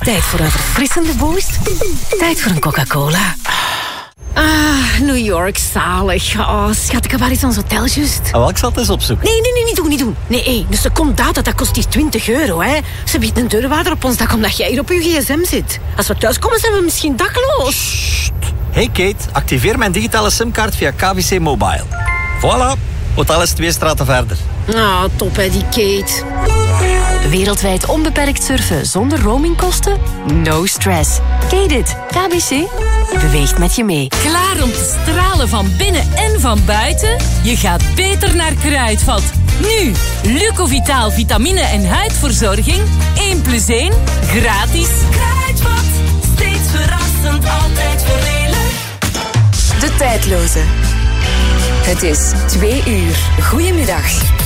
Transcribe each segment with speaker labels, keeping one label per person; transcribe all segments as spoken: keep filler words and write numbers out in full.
Speaker 1: Tijd voor een verfrissende boost? Tijd voor een Coca-Cola. Ah, New York, zalig. Oh, schat, ik heb waar eens ons hotel juist.
Speaker 2: Oh, ik zal het eens opzoeken.
Speaker 1: Nee, nee, nee, niet doen, niet doen. Nee, hey, een seconde data, dat kost hier twintig euro, hè. Ze biedt een deurwaarder op ons dak omdat jij hier op je gsm zit. Als we thuiskomen, zijn we misschien dakloos.
Speaker 2: Sst. Hey Kate, activeer mijn digitale simkaart via K B C Mobile. Voilà, hotel is twee straten verder.
Speaker 1: Ah, top hè, die Kate.
Speaker 3: Wereldwijd onbeperkt surfen zonder roamingkosten? No stress. Kate it. K B C beweegt met je mee.
Speaker 4: Klaar om te stralen van binnen en van buiten? Je gaat beter naar Kruidvat. Nu, Lucovitaal vitamine en huidverzorging. één plus één, gratis.
Speaker 5: Kruidvat, steeds verrassend, altijd voordelig.
Speaker 3: De tijdloze. Het is twee uur. Goedemiddag.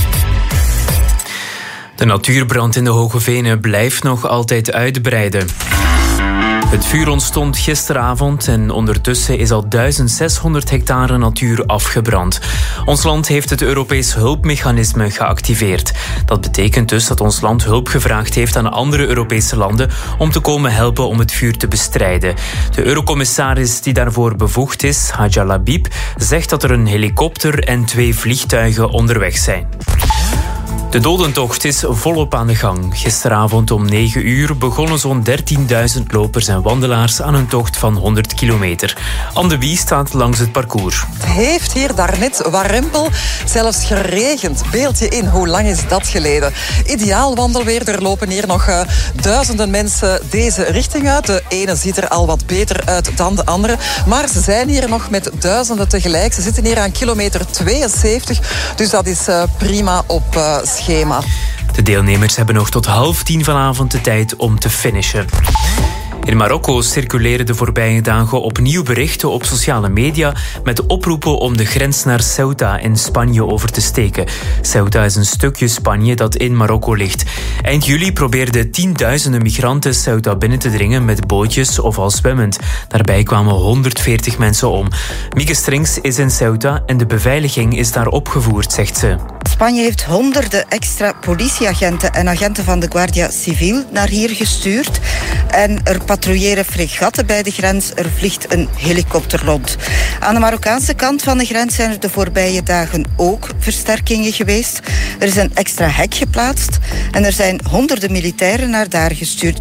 Speaker 6: De natuurbrand in de Hoge Venen blijft nog altijd uitbreiden. Het vuur ontstond gisteravond en ondertussen is al duizend zeshonderd hectare natuur afgebrand. Ons land heeft het Europees hulpmechanisme geactiveerd. Dat betekent dus dat ons land hulp gevraagd heeft aan andere Europese landen om te komen helpen om het vuur te bestrijden. De eurocommissaris die daarvoor bevoegd is, Hadja Labib, zegt dat er een helikopter en twee vliegtuigen onderweg zijn. De dodentocht is volop aan de gang. Gisteravond om negen uur begonnen zo'n dertienduizend lopers en wandelaars aan een tocht van honderd kilometer. Anne de Wie staat langs het parcours.
Speaker 7: Het heeft hier daarnet warempel, zelfs geregend. Beeld je in, hoe lang is dat geleden? Ideaal wandelweer, er lopen hier nog uh, duizenden mensen deze richting uit. De ene ziet er al wat beter uit dan de andere. Maar ze zijn hier nog met duizenden tegelijk. Ze zitten hier aan kilometer tweeënzeventig, dus dat is uh, prima op uh, schema.
Speaker 6: De deelnemers hebben nog tot half tien vanavond de tijd om te finishen. In Marokko circuleren de voorbije dagen opnieuw berichten op sociale media met oproepen om de grens naar Ceuta in Spanje over te steken. Ceuta is een stukje Spanje dat in Marokko ligt. Eind juli probeerden tienduizenden migranten Ceuta binnen te dringen met bootjes of al zwemmend. Daarbij kwamen honderdveertig mensen om. Mieke Strings is in Ceuta en de beveiliging is daar opgevoerd, zegt ze.
Speaker 8: Spanje heeft honderden extra politieagenten en agenten van de Guardia Civil naar hier gestuurd. En er patrouilleren fregatten bij de grens. Er vliegt een helikopter rond. Aan de Marokkaanse kant van de grens zijn er de voorbije dagen ook versterkingen geweest. Er is een extra hek geplaatst en er zijn honderden militairen naar daar gestuurd.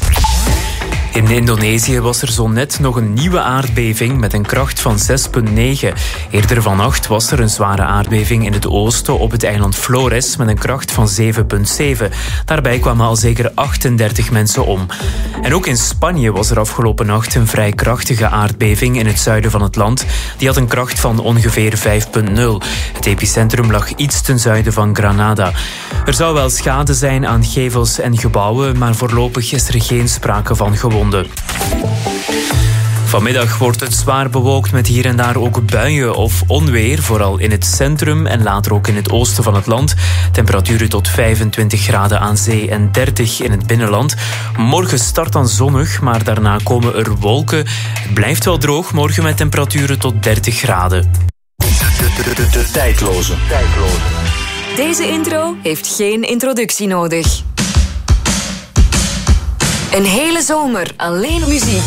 Speaker 6: In Indonesië was er zo net nog een nieuwe aardbeving met een kracht van zes komma negen. Eerder vannacht was er een zware aardbeving in het oosten op het eiland Flores met een kracht van zeven komma zeven. Daarbij kwamen al zeker achtendertig mensen om. En ook in Spanje was er afgelopen nacht een vrij krachtige aardbeving in het zuiden van het land. Die had een kracht van ongeveer vijf komma nul. Het epicentrum lag iets ten zuiden van Granada. Er zou wel schade zijn aan gevels en gebouwen, maar voorlopig is er geen sprake van gewonden. Vanmiddag wordt het zwaar bewolkt met hier en daar ook buien of onweer, vooral in het centrum en later ook in het oosten van het land. Temperaturen tot vijfentwintig graden aan zee en dertig in het binnenland. Morgen start dan zonnig, maar daarna komen er wolken. Het blijft wel droog morgen met temperaturen tot dertig graden.
Speaker 9: De, de, de, de tijdloze. tijdloze.
Speaker 3: Deze intro heeft geen introductie nodig. Een hele zomer alleen muziek.